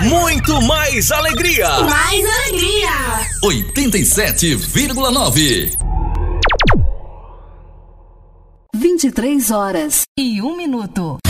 Muito mais alegria. Mais alegria. 87,9. 23 horas e 1 minuto.